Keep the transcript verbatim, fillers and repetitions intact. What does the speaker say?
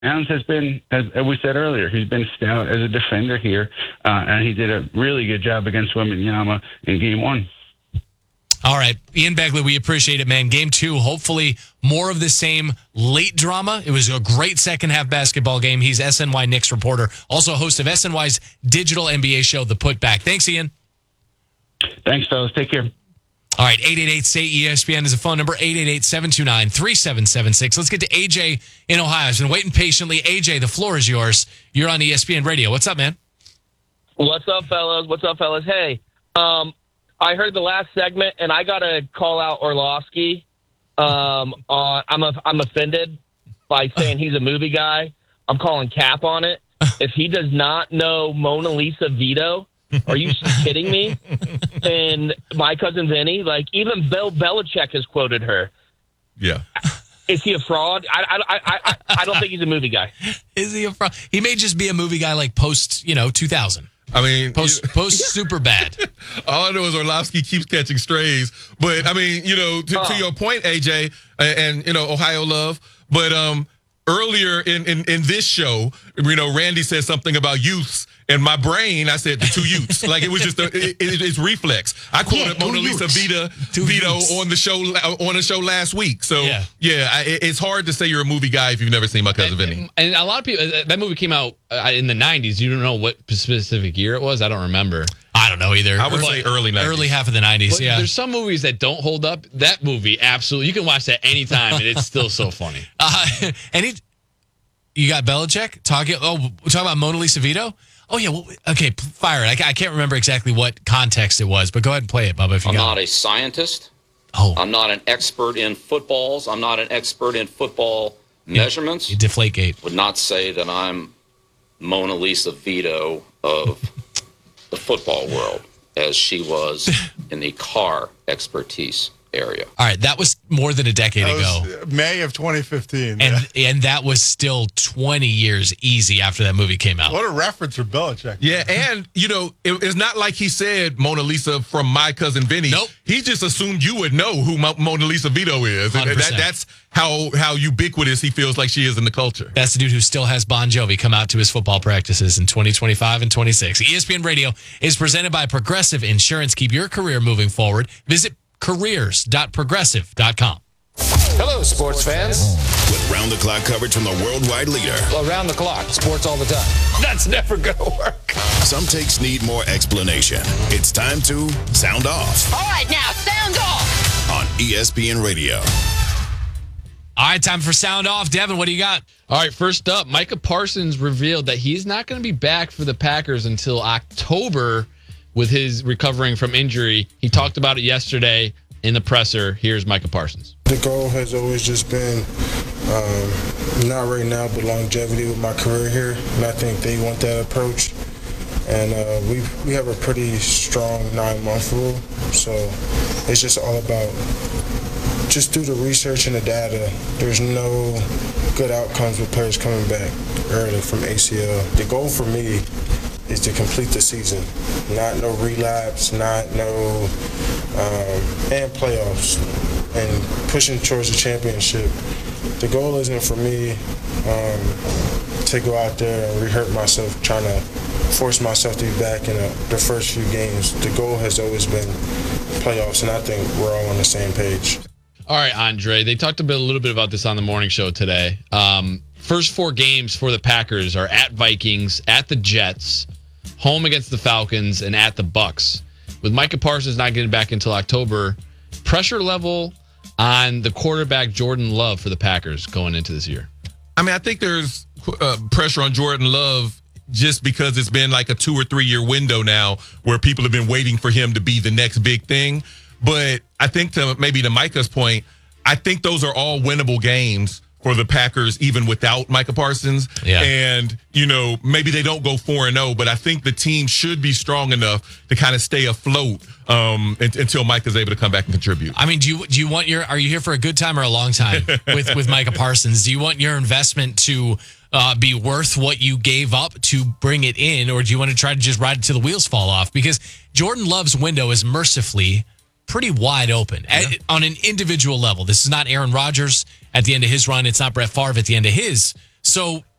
Downs has been, as we said earlier, he's been stout as a defender here, uh, and he did a really good job against Wembanyama in game one. All right, Ian Begley, we appreciate it, man. Game two, hopefully more of the same late drama. It was a great second-half basketball game. He's S N Y Knicks reporter, also host of S N Y's digital N B A show, The Putback. Thanks, Ian. Thanks, fellas. Take care. All right, eight eight eight, S A Y, E S P N is a phone number, eight eight eight, seven two nine, three seven seven six. Let's get to A J in Ohio. I've been waiting patiently. A J, the floor is yours. You're on E S P N Radio. What's up, man? What's up, fellas? What's up, fellas? Hey, um, I heard the last segment, and I got to call out Orlovsky. Um, uh, I'm a, I'm offended by saying he's a movie guy. I'm calling cap on it. If he does not know Mona Lisa Vito, are you kidding me? And My Cousin Vinny, like even Bill Belichick has quoted her. Yeah. Is he a fraud? I, I, I, I, I don't think he's a movie guy. Is he a fraud? He may just be a movie guy like post, you know, two thousand. I mean, post post super bad. All I know is Orlovsky keeps catching strays. But I mean, you know, to, oh. to your point, A J, and, and you know, Ohio love. But um, earlier in, in in this show, you know, Randy said something about youths. In my brain, I said the two youths. Like it was just a, it, it, it's reflex. I quoted yeah, Mona Lisa Vita, Vito on the show on the show last week. So yeah, yeah I, it's hard to say you're a movie guy if you've never seen My Cousin and, Vinny. And a lot of people, that movie came out in the nineties. You don't know what specific year it was. I don't remember. I don't know either. I would say early nineties. Early half of the nineties. But yeah. There's some movies that don't hold up. That movie, absolutely, you can watch that anytime, and it's still so funny. Uh, and he, you got Belichick talking. Oh, we're talking about Mona Lisa Vito. Oh, yeah. Well, okay, fire it. I, I can't remember exactly what context it was, but go ahead and play it, Bubba, if you I'm got not it. a scientist. Oh. I'm not an expert in footballs. I'm not an expert in football yeah. measurements. Deflategate. Would not say that I'm Mona Lisa Vito of the football world, as she was in the car expertise area. All right, that was more than a decade that ago. May of twenty fifteen. And yeah. and that was still twenty years easy after that movie came out. What a reference for Belichick. Yeah, and, you know, it, it's not like he said Mona Lisa from My Cousin Vinny. Nope. He just assumed you would know who Mo- Mona Lisa Vito is. And that, that's how, how ubiquitous he feels like she is in the culture. That's the dude who still has Bon Jovi come out to his football practices in twenty twenty-five and twenty-six. E S P N Radio is presented by Progressive Insurance. Keep your career moving forward. Visit careers dot progressive dot com. Hello, sports fans. With round-the-clock coverage from the worldwide leader. Around the clock, sports all the time. That's never going to work. Some takes need more explanation. It's time to sound off. All right, now, sound off. On E S P N Radio. All right, time for Sound Off. Devin, what do you got? All right, first up, Micah Parsons revealed that he's not going to be back for the Packers until October with his recovering from injury. He talked about it yesterday in the presser. Here's Micah Parsons. The goal has always just been, um, not right now, but longevity with my career here. And I think they want that approach. And uh, we we have a pretty strong nine-month rule. So it's just all about just do the research and the data. There's no good outcomes with players coming back early from A C L. The goal for me is to complete the season. Not no relapse, not no, um, and playoffs, and pushing towards the championship. The goal isn't for me um, to go out there and re-hurt myself, trying to force myself to be back in a, the first few games. The goal has always been playoffs, and I think we're all on the same page. All right, Andre, they talked a, bit, a little bit about this on the morning show today. Um, first four games for the Packers are at Vikings, at the Jets, home against the Falcons, and at the Bucks. With Micah Parsons not getting back until October, pressure level on the quarterback Jordan Love for the Packers going into this year. I mean, I think there's uh, pressure on Jordan Love just because it's been like a two or three year window now where people have been waiting for him to be the next big thing. But I think to maybe to Micah's point, I think those are all winnable games for the Packers, even without Micah Parsons. Yeah. And, you know, maybe they don't go four and oh, but I think the team should be strong enough to kind of stay afloat um, until Micah's able to come back and contribute. I mean, do you do you want your, are you here for a good time or a long time with, with Micah Parsons? Do you want your investment to uh, be worth what you gave up to bring it in, or do you want to try to just ride it till the wheels fall off? Because Jordan Love's window is mercifully pretty wide open yeah. at, on an individual level. This is not Aaron Rodgers at the end of his run. It's not Brett Favre at the end of his So